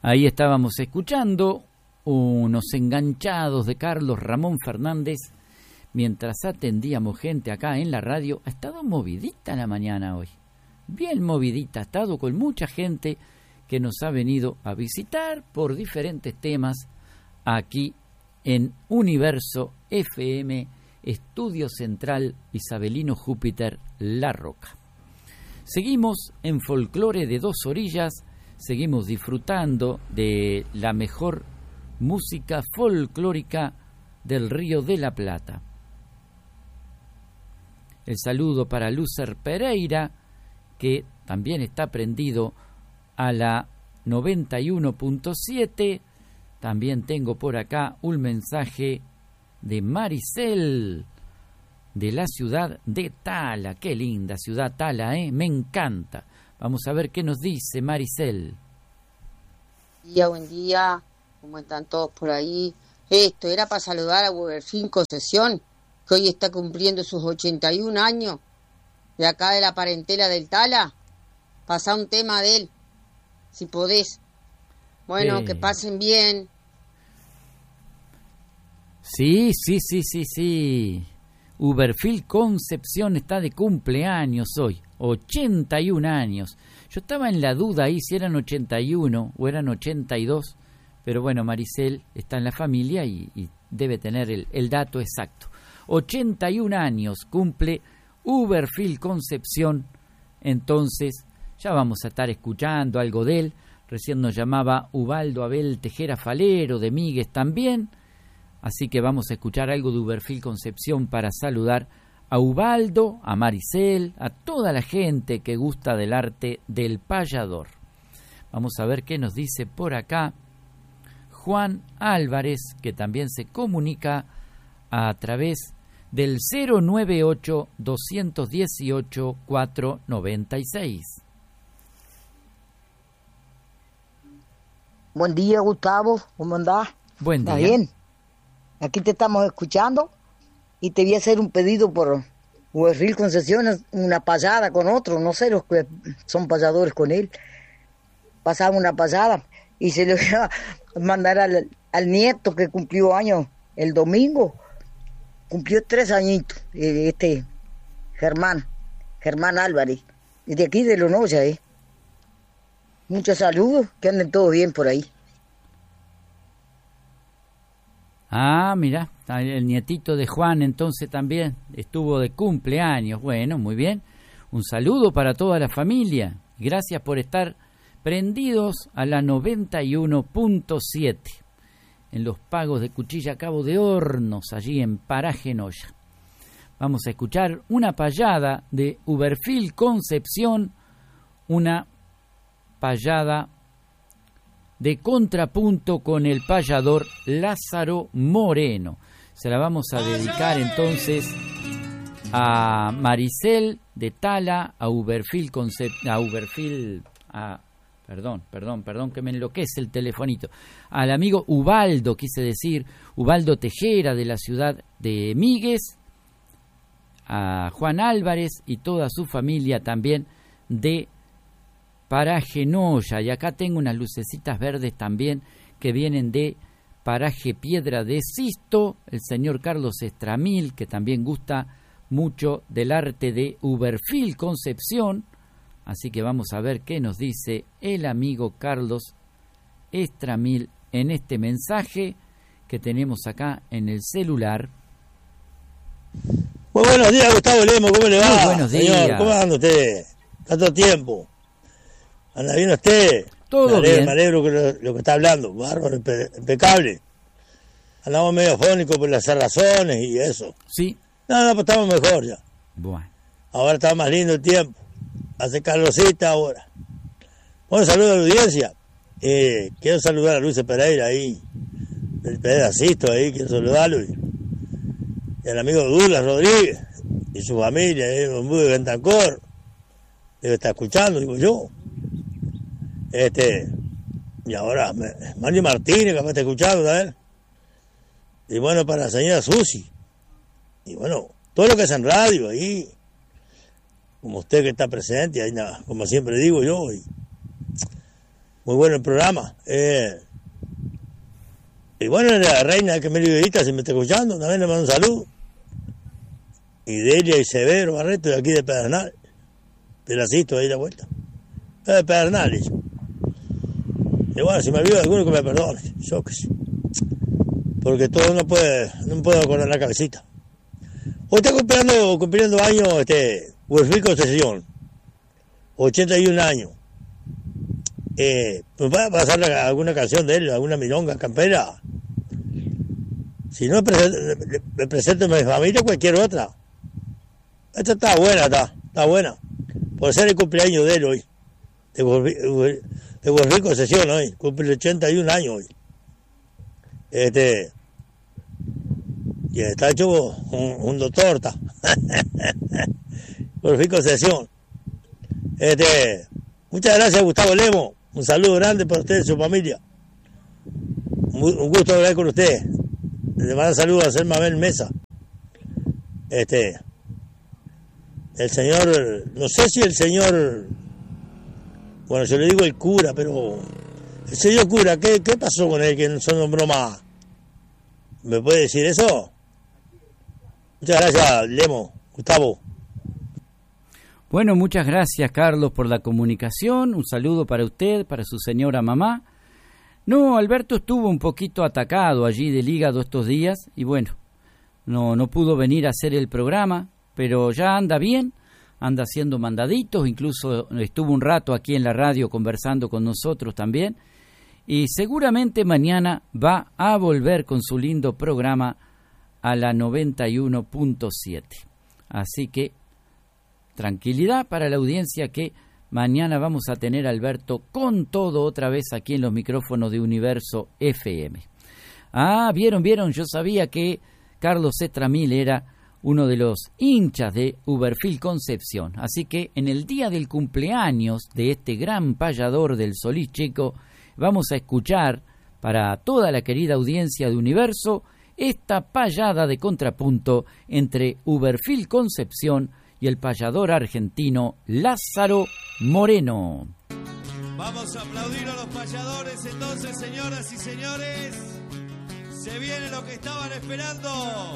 Ahí estábamos escuchando unos enganchados de Carlos Ramón Fernández mientras atendíamos gente acá en la radio. Ha estado movidita la mañana hoy, bien movidita, ha estado con mucha gente que nos ha venido a visitar por diferentes temas aquí en Universo FM, Estudio Central Isabelino Júpiter, La Roca. Seguimos en Folclore de Dos Orillas, seguimos disfrutando de la mejor música folclórica del Río de la Plata. El saludo para Lucer Pereira, que también está prendido a la 91.7. También tengo por acá un mensaje de Maricel, de la ciudad de Tala. Qué linda ciudad Tala, me encanta. Vamos a ver qué nos dice Maricel. Buen día, ¿cómo están todos por ahí? Esto era para saludar a Uberfín Concesión, que hoy está cumpliendo sus 81 años, de acá de la parentela del Tala. Pasá un tema de él, si podés. Bueno, que pasen bien. Sí. Uberfil Concepción está de cumpleaños hoy, 81 años. Yo estaba en la duda ahí si eran 81 o eran 82, pero bueno, Maricel está en la familia y debe tener el dato exacto. 81 años cumple Uberfil Concepción, entonces ya vamos a estar escuchando algo de él. Recién nos llamaba Ubaldo Abel Tejera Falero, de Míguez también. Así que vamos a escuchar algo de Uberfil Concepción para saludar a Ubaldo, a Maricel, a toda la gente que gusta del arte del payador. Vamos a ver qué nos dice por acá Juan Álvarez, que también se comunica a través del 098-218-496. Buen día, Gustavo, ¿cómo andás? Buen día. ¿Está bien? Aquí te estamos escuchando y te voy a hacer un pedido por Uberfil Concesiones, una payada con otro, no sé los que son payadores con él. Pasaba una payada y se le voy a mandar al nieto que cumplió años el domingo. Cumplió 3 añitos, Germán Álvarez, de aquí de Lonoya, Muchos saludos, que anden todos bien por ahí. Ah, mira, el nietito de Juan entonces también estuvo de cumpleaños. Bueno, muy bien. Un saludo para toda la familia. Gracias por estar prendidos a la 91.7 en los pagos de Cuchilla Cabo de Hornos, allí en Paraje Noya. Vamos a escuchar una payada de Uberfil Concepción, una payada de contrapunto con el payador Lázaro Moreno. Se la vamos a dedicar entonces a Maricel de Tala, a Uberfil perdón que me enloquece el telefonito. Al amigo Ubaldo, quise decir, Ubaldo Tejera de la ciudad de Míguez, a Juan Álvarez y toda su familia también de Paraje Noya, y acá tengo unas lucecitas verdes también que vienen de Paraje Piedra de Sisto, el señor Carlos Estramil, que también gusta mucho del arte de Uberfil Concepción, así que vamos a ver qué nos dice el amigo Carlos Estramil en este mensaje que tenemos acá en el celular. Muy buenos días, Gustavo Lemo, ¿cómo le va? Muy buenos días. Señor, ¿cómo anda usted? Tanto tiempo. ¿Anda bien usted? Todo bien. Me alegro que lo que está hablando, bárbaro, impecable. Andamos medio fónicos por las razones y eso. Sí. No, pues estamos mejor ya. Bueno. Ahora está más lindo el tiempo. Hace calorcita ahora. Bueno, saludo a la audiencia. Quiero saludar a Luis Pereira ahí, del pedacito ahí, quiero saludarlo. Y al amigo Douglas Rodríguez y su familia, Don Bude Bentancor. Debe estar escuchando, digo yo. Y ahora Mario Martínez, que me está escuchando, ¿sabes? Y bueno, para la señora Susi. Y bueno, todo lo que es en radio ahí, como usted que está presente, ahí nada, como siempre digo yo. Muy bueno el programa. Y bueno, la reina que me libera, si me está escuchando, también le mando un saludo. Y Delia y Severo Barreto, de aquí de Pedernal. Pedacito ahí la vuelta. De Pedernal, eso. Y bueno, si me olvido de alguno que me perdone, yo que sé. Porque todo no puedo acordar la cabecita. Hoy está cumpliendo años, Huerfil Concesión. 81 años. ¿Me puede pasar alguna canción de él, alguna milonga, campera? Si no, me presento a mi familia, cualquier otra. Esta está buena, está buena. Por ser el cumpleaños de él hoy. De Huerfil Concesión hoy. Cumple 81 años hoy. Y está hecho un doctor, está. Huerfil Concesión. Muchas gracias, Gustavo Lemo. Un saludo grande para usted y su familia. Un gusto hablar con usted. Le mando saludos a hacer Mabel Mesa. El señor, no sé si el señor, bueno, yo le digo el cura, pero el señor cura, ¿qué pasó con él que no se nombró más? ¿Me puede decir eso? Muchas gracias, Lemo, Gustavo. Bueno, muchas gracias, Carlos, por la comunicación. Un saludo para usted, para su señora mamá. No, Alberto estuvo un poquito atacado allí del hígado estos días y bueno, no pudo venir a hacer el programa, pero ya anda bien, anda haciendo mandaditos, incluso estuvo un rato aquí en la radio conversando con nosotros también y seguramente mañana va a volver con su lindo programa a la 91.7. Así que tranquilidad para la audiencia que mañana vamos a tener a Alberto con todo otra vez aquí en los micrófonos de Universo FM. Vieron, yo sabía que Carlos Estramil era uno de los hinchas de Huerfil Concepción. Así que en el día del cumpleaños de este gran payador del Solís Checo, vamos a escuchar para toda la querida audiencia de Universo esta payada de contrapunto entre Huerfil Concepción y el payador argentino Lázaro Moreno. Vamos a aplaudir a los payadores entonces, señoras y señores. Se viene lo que estaban esperando.